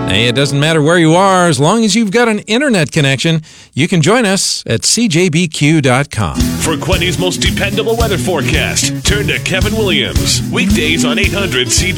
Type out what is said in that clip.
Hey, it doesn't matter where you are, as long as you've got an internet connection, you can join us at cjbq.com. For Quenny's most dependable weather forecast, turn to Kevin Williams. Weekdays on 800 CJ.